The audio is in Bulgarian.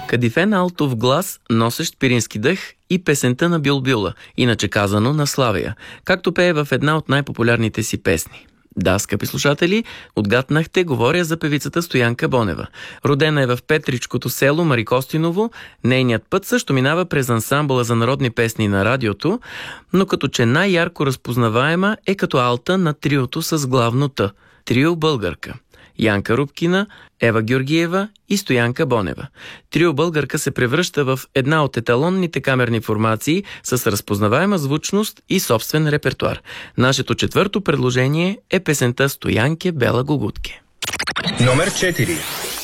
Кадифен алтов глас, носещ пирински дъх и песента на Бюлбюла, иначе казано на Славия, както пее в една от най-популярните си песни. Да, скъпи слушатели, отгаднахте, говоря за певицата Стоянка Бонева. Родена е в Петричкото село Марикостиново, нейният път също минава през ансамбъла за народни песни на радиото, но като че най-ярко разпознаваема е като алта на триото с главно Т – трио българка. Янка Рубкина, Ева Георгиева и Стоянка Бонева. Трио българка се превръща в една от еталонните камерни формации с разпознаваема звучност и собствен репертуар. Нашето четвърто предложение е песента Стоянке Бела Гугутке. Номер 4.